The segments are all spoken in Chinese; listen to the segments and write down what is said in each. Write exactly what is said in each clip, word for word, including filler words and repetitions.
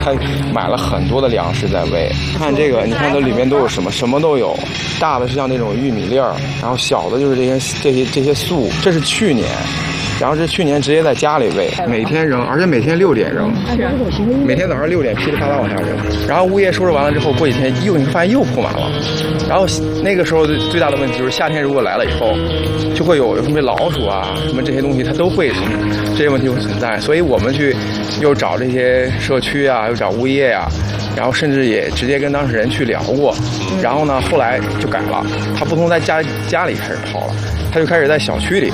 他买了很多的粮食在喂。看这个，你看它里面都有什么？什么都有。大的是像那种玉米粒儿，然后小的就是这些这些这些粟。这是去年。然后是去年直接在家里喂，每天扔，而且每天六点扔，每天早上六点噼里啪啦往下扔。然后物业收拾完了之后，过几天又你发现又铺满了。然后那个时候最大的问题就是夏天如果来了以后，就会有什么老鼠啊什么这些东西它都会这些问题会存在。所以我们去又找这些社区啊，又找物业啊，然后甚至也直接跟当事人去聊过。然后呢，后来就改了，他不从在家家里开始跑了，他就开始在小区里。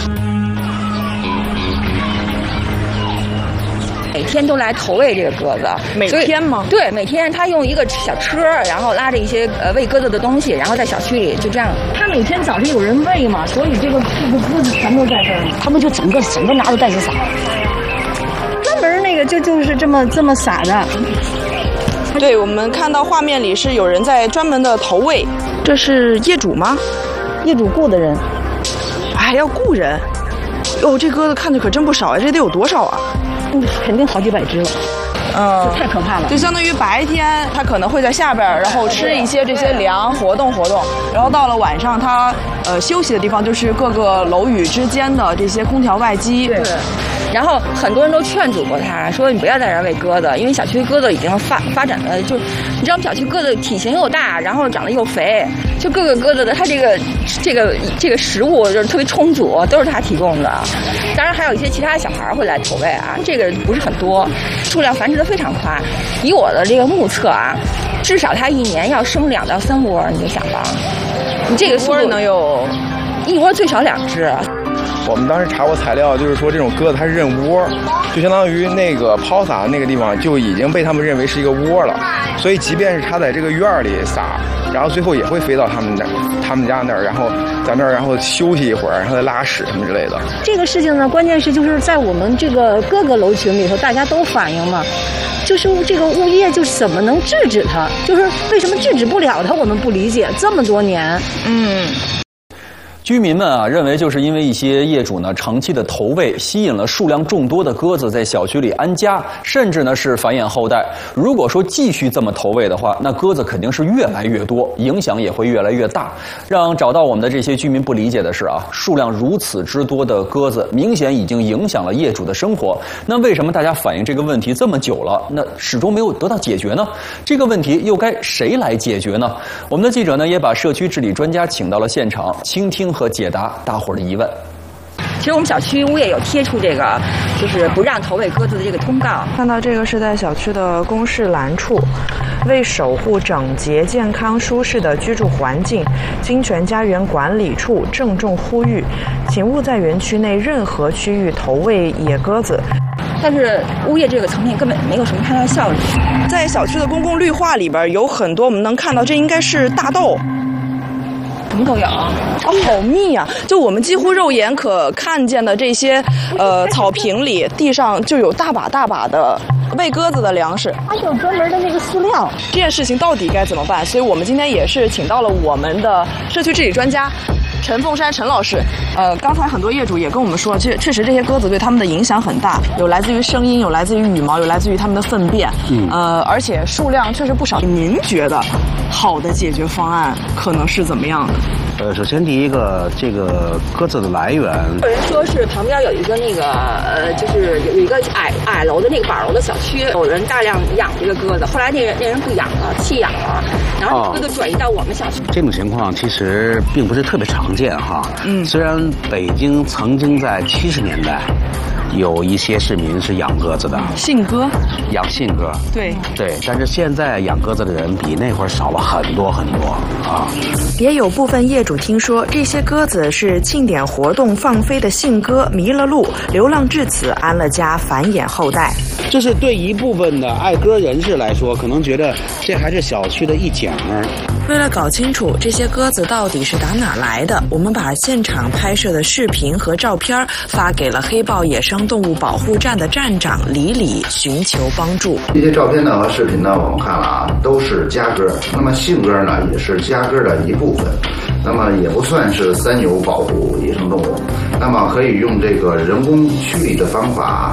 每天都来投喂这个鸽子， 每天吗？ 对，每天他用一个小车，然后拉着一些呃喂鸽子的东西，然后在小区里就这样。 他每天早上有人喂嘛，所以这个这个鸽子全都在这儿，他们就整个整个拿着袋子撒，专门那个就就是这么这么撒的。 对，我们看到画面里是有人在专门的投喂，这是业主吗？ 业主雇的人， 还要雇人。哦，这鸽子看着可真不少哎，这得有多少啊？ 嗯，肯定好几百只了。嗯，太可怕了。 就相当于白天它可能会在下边，然后吃一些这些粮，活动活动，然后到了晚上它呃休息的地方就是各个楼宇之间的这些空调外机。 对。然后很多人都劝阻过他，说你不要在这儿喂鸽子，因为小区鸽子已经发发展的就，你知道我们小区鸽子体型又大，然后长得又肥，就各个鸽子的它这个这个这个食物就是特别充足，都是他提供的。当然还有一些其他小孩会来投喂啊，这个不是很多，数量繁殖的非常快。以我的这个目测啊，至少它一年要生两到三窝，你就想吧，你这个速度能有一窝最少两只。 我们当时查过材料，就是说这种鸽子它是认窝，就相当于那个抛撒那个地方就已经被他们认为是一个窝了，所以即便是它在这个院里撒，然后最后也会飞到他们那他们家那儿，然后在那儿然后休息一会儿，然后再拉屎什么之类的。 这个事情呢，关键是就是在我们这个各个楼群里头，大家都反映嘛，就是这个物业就是怎么能制止它，就是为什么制止不了它，我们不理解，这么多年， 嗯。 居民们啊，认为就是因为一些业主呢长期的投喂，吸引了数量众多的鸽子在小区里安家，甚至呢是繁衍后代。如果说继续这么投喂的话，那鸽子肯定是越来越多，影响也会越来越大。让找到我们的这些居民不理解的是啊，数量如此之多的鸽子，明显已经影响了业主的生活。那为什么大家反映这个问题这么久了，那始终没有得到解决呢？这个问题又该谁来解决呢？我们的记者呢也把社区治理专家请到了现场，倾听和解答大伙儿的疑问。 其实我们小区物业有贴出这个，就是不让投喂鸽子的这个通告。 看到这个是在小区的公示栏处，为守护整洁、健康、舒适的居住环境，金泉家园管理处郑重呼吁，请勿在园区内任何区域投喂野鸽子。 但是物业这个层面根本没有什么太大效率。 在小区的公共绿化里边，有很多我们能看到，这应该是大豆。 什么都有哦，好密啊！就我们几乎肉眼可看见的这些，呃，草坪里、地上就有大把大把的喂鸽子的粮食。 还有专门的那个饲料。 这件事情到底该怎么办？所以我们今天也是请到了我们的社区治理专家陈凤山陈老师。呃，刚才很多业主也跟我们说，确确实这些鸽子对他们的影响很大，有来自于声音，有来自于羽毛，有来自于他们的粪便。嗯。呃，而且数量确实不少。您觉得好的解决方案可能是怎么样的？ 呃，首先第一个，这个鸽子的来源， 有人说是旁边有一个那个呃，就是有一个矮矮楼的那个板楼的小区，有人大量养这个鸽子，后来那人那人不养了，弃养了，然后鸽子转移到我们小区。 这种情况其实并不是特别常见哈。嗯。虽然北京曾经在七十年代有一些市民是养鸽子的， 信鸽， 养信鸽， 对对，但是现在养鸽子的人比那会儿少了很多很多啊。 也有部分业主听说这些鸽子是庆典活动放飞的信鸽，迷了路，流浪至此安了家，繁衍后代。 这是对一部分的爱鸽人士来说，可能觉得这还是小区的一角儿。 为了搞清楚这些鸽子到底是打哪来的，我们把现场拍摄的视频和照片发给了黑豹野生动物保护站的站长李李，寻求帮助。 这些照片呢和视频呢，我们看了啊，都是家鸽，那么信鸽呢也是家鸽的一部分，那么也不算是三有保护野生动物，那么可以用这个人工驱离的方法啊，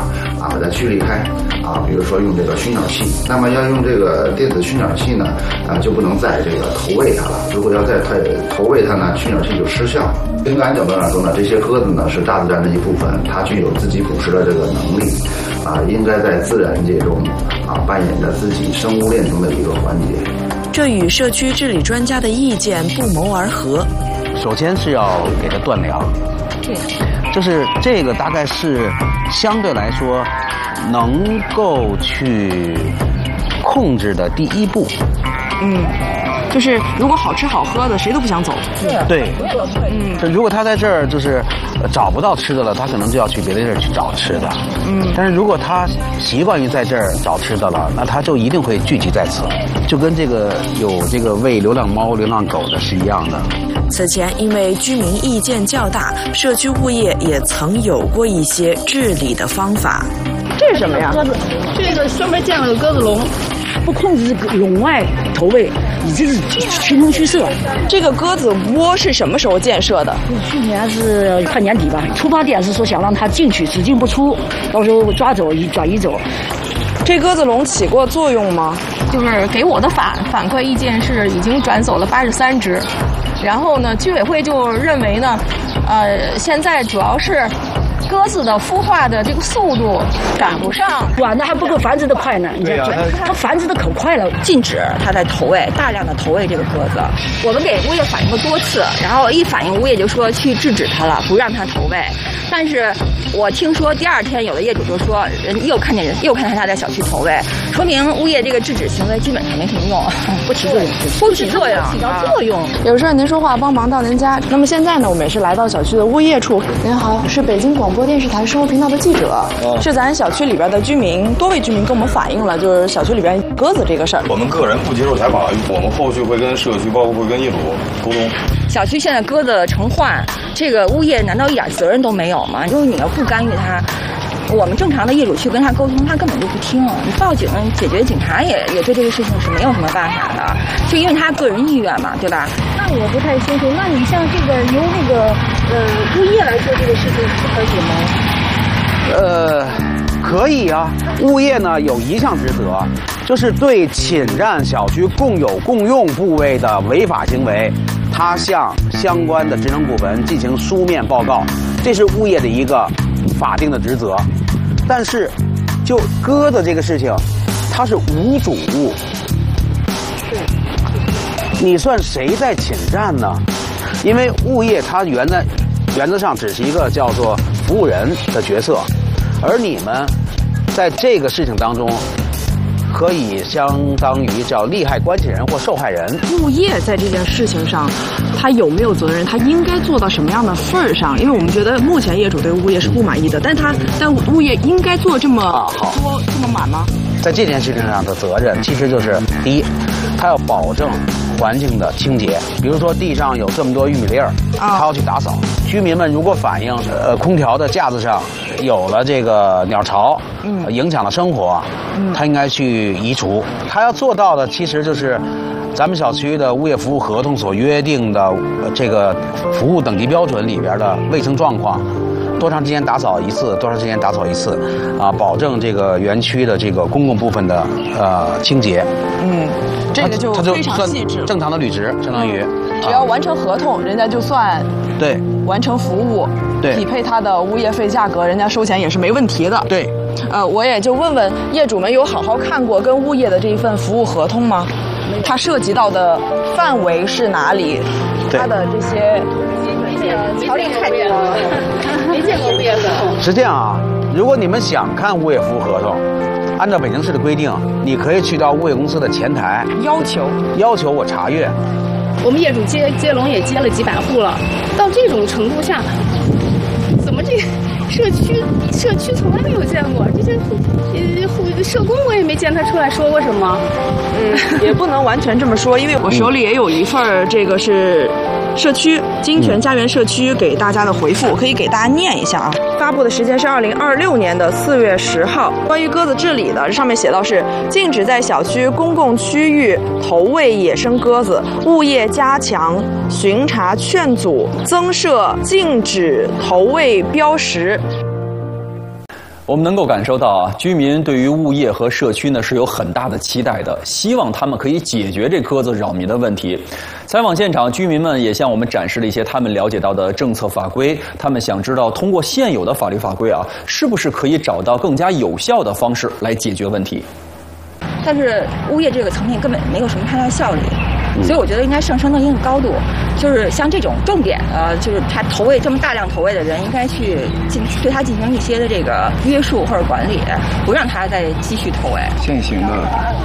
啊，把它驱离开啊。比如说用这个熏鸟器，那么要用这个电子熏鸟器呢，啊就不能再这个投喂它了。如果要再投投喂它呢，熏鸟器就失效了。从感角度上说呢，这些鸽子呢是大自然的一部分，它具有自己捕食的这个能力，啊，应该在自然界中啊扮演着自己生物链中的一个环节。 这与社区治理专家的意见不谋而合。 首先是要给它断粮， 对， 就是这个大概是相对来说能够去控制的第一步。 嗯，就是如果好吃好喝的，谁都不想走。 对，嗯，就如果他在这儿就是找不到吃的了，他可能就要去别的地儿去找吃的。嗯，但是如果他习惯于在这儿找吃的了，那他就一定会聚集在此，就跟这个有这个喂流浪猫、流浪狗的是一样的。 此前，因为居民意见较大，社区物业也曾有过一些治理的方法。这是什么呀？ 鸽子，这个专门建了个鸽子笼，不控制笼外投喂，已经是群龙虚设。 这个鸽子窝是什么时候建设的？ 去年是快年底吧，出发点是说想让它进去，只进不出，到时候抓走转移走。 这鸽子笼起过作用吗？ 就是给我的反反馈意见是已经转走了八十三只，然后呢，居委会就认为呢，呃，现在主要是鸽子的孵化的这个速度赶不上， 短的还不够繁殖的快呢。你看，它繁殖的可快了。 禁止它在投喂，大量的投喂这个鸽子。我们给物业反映过多次，然后一反映物业就说去制止它了，不让它投喂。但是我听说第二天有的业主就说，人又看见人又看见他在小区投喂，说明物业这个制止行为基本上没什么用， 不起作用， 不起作用， 起到作用。 有事您说话，帮忙到您家。那么现在呢，我们也是来到小区的物业处。您好，是北京广播电视台生活频道的记者，哦、是咱小区里边的居民，多位居民跟我们反映了，就是小区里边鸽子这个事儿。 我们个人不接受采访，我们后续会跟社区，包括会跟业主沟通。 小区现在鸽子成患，这个物业难道一点责任都没有吗？就是你要不干预它，我们正常的业主去跟他沟通，他根本就不听。你报警解决，警察也也对这个事情是没有什么办法的，就因为他个人意愿嘛，对吧？ 那我不太清楚，那你像这个由那个呃物业来做这个事情是可以吗？ 呃，可以啊。物业呢有一项职责，就是对侵占小区共有共用部位的违法行为，他向相关的职能部门进行书面报告，这是物业的一个法定的职责。但是，就鸽子这个事情，它是无主物，你算谁在侵占呢？因为物业它原来原则上只是一个叫做服务人的角色，而你们在这个事情当中，可以相当于叫利害关系人或受害人。 物业在这件事情上，他有没有责任？他应该做到什么样的份儿上？因为我们觉得目前业主对物业是不满意的，但他但物业应该做这么多、这么满吗？ 在这件事情上的责任，其实就是第一，他要保证环境的清洁，比如说地上有这么多玉米粒儿，他要去打扫。居民们如果反映，呃，空调的架子上有了这个鸟巢，嗯，影响了生活，嗯，他应该去移除。他要做到的其实就是咱们小区的物业服务合同所约定的这个服务等级标准里边的卫生状况。多长时间打扫一次？多长时间打扫一次？啊，保证这个园区的这个公共部分的呃清洁。嗯，这个就非常细致，正常的履职，相当于、 嗯、只要完成合同，人家就算对完成服务， 对匹配他的物业费价格，人家收钱也是没问题的。 对， 呃，我也就问问业主们，有好好看过跟物业的这一份服务合同吗？它涉及到的范围是哪里？它的这些。 条例太多了，没见过物业合同。 是这样啊，如果你们想看物业服务合同，按照北京市的规定，你可以去到物业公司的前台要求要求我查阅。 我们业主接接龙也接了几百户了，到这种程度下，怎么这个社区社区从来没有见过这些呃社工，我也没见他出来说过什么。 嗯，也不能完全这么说，因为我手里也有一份这个是。社区金泉家园社区给大家的回复，我可以给大家念一下啊。发布的时间是二零二六年的四月十号，关于鸽子治理的，这上面写到是禁止在小区公共区域投喂野生鸽子，物业加强巡查劝阻，增设禁止投喂标识。 我们能够感受到啊，居民对于物业和社区呢是有很大的期待的，希望他们可以解决这鸽子扰民的问题。采访现场，居民们也向我们展示了一些他们了解到的政策法规，他们想知道通过现有的法律法规啊，是不是可以找到更加有效的方式来解决问题。 但是物业这个层面根本没有什么太大效率。所以我觉得应该上升到一定的高度，就是像这种重点的，就是他投喂这么大量投喂的人，应该去进对他进行一些的这个约束或者管理，不让他再继续投喂。 现行的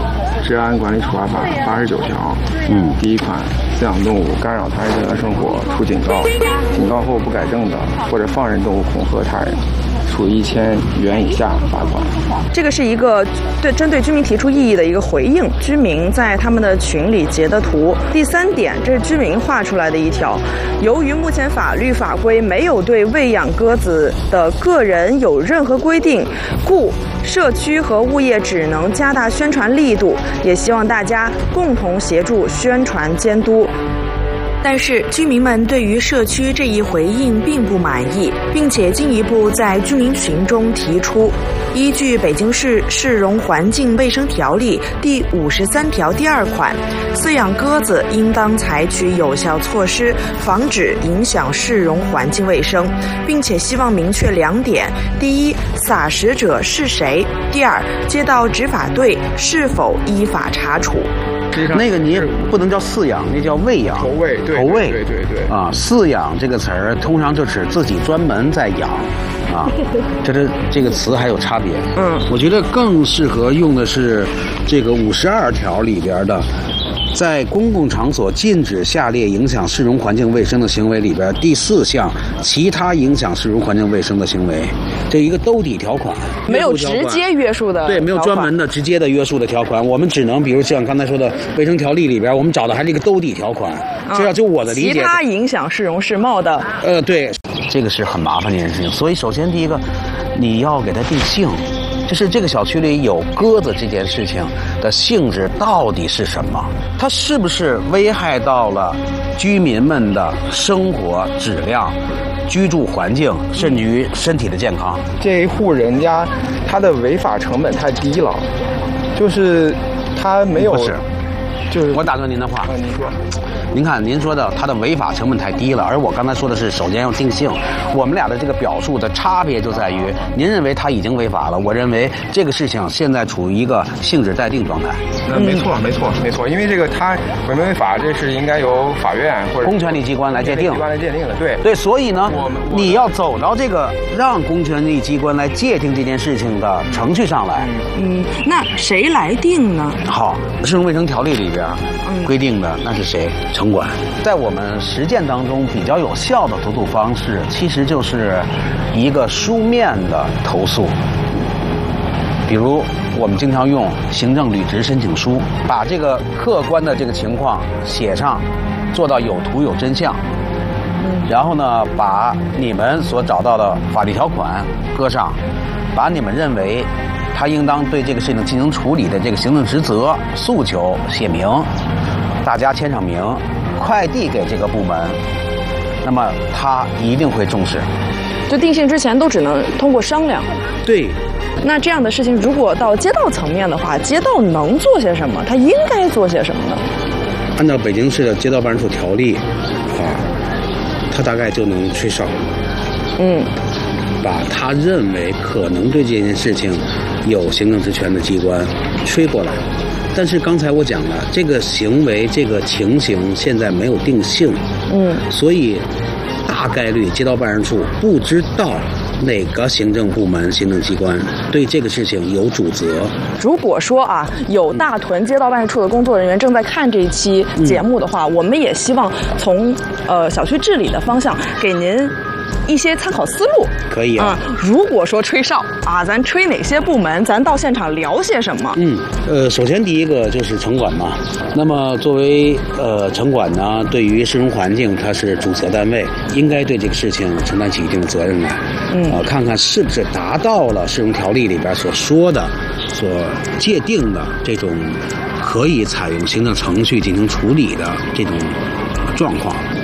《治安管理处罚法》八十九条，嗯，第一款，饲养动物干扰他人正常生活，处警告，警告后不改正的，或者放任动物恐吓他人，处一千元以下罚款。 这个是一个对针对居民提出异议的一个回应，居民在他们的群里截的图。第三点，这是居民画出来的一条，由于目前法律法规没有对喂养鸽子的个人有任何规定，故社区和物业只能加大宣传力度，也希望大家共同协助宣传监督。但是居民们对于社区这一回应并不满意，并且进一步在居民群中提出，依据北京市市容环境卫生条例第五十三条第二款，饲养鸽子应当采取有效措施，防止影响市容环境卫生，并且希望明确两点：第一，撒食者是谁；第二，街道执法队是否依法查处。 那个你也不能叫饲养，那叫喂养。 投喂，对， 投喂， 对对对。 啊，饲养这个词儿通常就指自己专门在养，啊，这这这个词还有差别。嗯，我觉得更适合用的是这个五十二条里边的。在公共场所禁止下列影响市容环境卫生的行为里边，第四项其他影响市容环境卫生的行为，这一个兜底条款， 没有直接约束的， 对，没有专门的直接的约束的条款，我们只能比如像刚才说的卫生条例里边，我们找的还是一个兜底条款，这样就我的理解， 其他影响市容市貌的， 呃，对，这个是很麻烦的一件事情。所以首先第一个，你要给它定性。就是这个小区里有鸽子这件事情的性质到底是什么？它是不是危害到了居民们的生活质量、居住环境，甚至于身体的健康？ 这一户人家，他的违法成本太低了，就是他没有。 不是，就是我打断您的话。 啊，您说。 您看，您说的它的违法成本太低了，而我刚才说的是首先要定性。我们俩的这个表述的差别就在于，您认为它已经违法了，我认为这个事情现在处于一个性质待定状态。 嗯，没错，没错，没错，因为这个它违没违法，这是应该由法院或者公权力机关来界定。 机关来界定的，对对，所以呢，你要走到这个让公权力机关来界定这件事情的程序上来。 嗯，那谁来定呢？ 好，市容卫生条例里边规定的那是谁？城管。在我们实践当中比较有效的投诉方式，其实就是一个书面的投诉。比如我们经常用行政履职申请书，把这个客观的这个情况写上，做到有图有真相。然后呢，把你们所找到的法律条款搁上，把你们认为他应当对这个事情进行处理的这个行政职责诉求写明，大家签上名，快递给这个部门，那么他一定会重视。 就定性之前都只能通过商量。 对。 那这样的事情，如果到街道层面的话，街道能做些什么？他应该做些什么呢？ 按照北京市的街道办事处条例，啊，他大概就能吹哨。 嗯。 把他认为可能对这件事情有行政职权的机关吹过来。但是刚才我讲了，这个行为这个情形现在没有定性，嗯，所以大概率街道办事处不知道哪个行政部门行政机关对这个事情有主责。 如果说啊，有大屯街道办事处的工作人员正在看这一期节目的话，嗯、我们也希望从呃小区治理的方向给您一些参考思路。 可以啊、 嗯。如果说吹哨啊，咱吹哪些部门？咱到现场聊些什么？ 嗯，呃，首先第一个就是城管嘛。那么作为呃城管呢，对于市容环境它是主责单位，应该对这个事情承担起一定的责任来。嗯，啊、呃，看看是不是达到了市容条例里边所说的、所界定的这种可以采用行政程序进行处理的这种状况。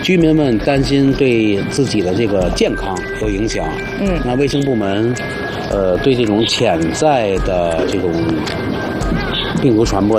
居民们担心对自己的这个健康有影响。嗯，那卫生部门，呃，对这种潜在的这种病毒传播